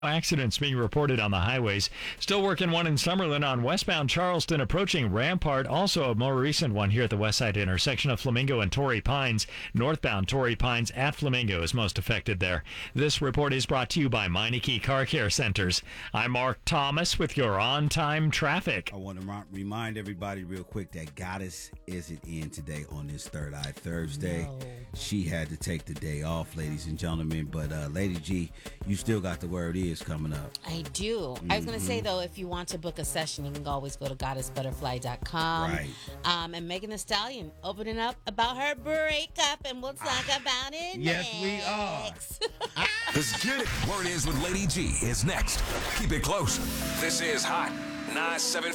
Accidents being reported on the highways. Still working one in Summerlin on westbound Charleston approaching Rampart. Also a more recent one here at the west side intersection of Flamingo and Torrey Pines. Northbound Torrey Pines at Flamingo is most affected there. This report is brought to you by Meineke Car Care Centers. I'm Mark Thomas with your on-time traffic. I want to remind everybody real quick that Goddess isn't in today on this Third Eye Thursday. No. She had to take the day off, ladies and gentlemen. But Lady G, you still got the word is coming up. I do. I was going to say, though, if you want to book a session, you can always go to goddessbutterfly.com. Right. And Megan Thee Stallion opening up about her breakup, and we'll talk about it Yes, we next. are. Let's get it. Word is with Lady G is next. Keep it close. This is Hot 97.